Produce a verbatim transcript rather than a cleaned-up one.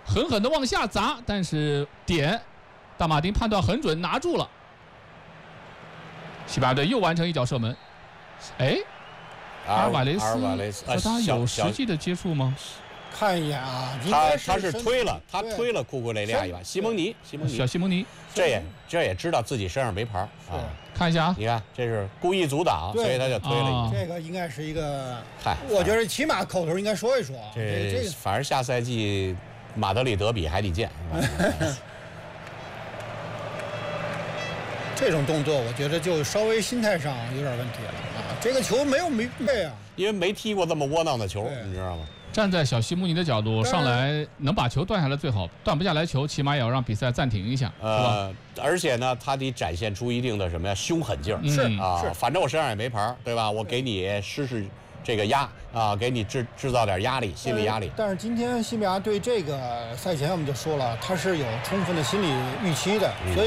狠狠地往下砸，但是点，大马丁判断很准，拿住了。西班牙队又完成一脚射门，哎，阿尔瓦雷斯和他有实际的接触吗？ 看一眼啊， 他他是推了，他推了库库雷利亚一把，西蒙尼，西蒙尼， 小西蒙尼， 这也这也知道自己身上没牌啊。 看一下啊， 你看这是故意阻挡，所以他就推了一下。这个应该是一个， 嗨， 我觉得起码口头应该说一说。 这这反正下赛季马德里德比还得见。 这种动作，我觉得就稍微心态上有点问题了啊！这个球没有没对啊， 因为没踢过这么窝囊的球，你知道吗？ 站在小西蒙尼的角度上来，能把球断下来最好，断不下来球，起码也要让比赛暂停一下， 呃、是吧？而且呢，他得展现出一定的什么呀，凶狠劲儿。 是啊， 是， 反正我身上也没牌，对吧？我给你施施这个压啊，给你制制造点压力，心理压力。 但是今天西班牙对这个赛前我们就说了，他是有充分的心理预期的，所以。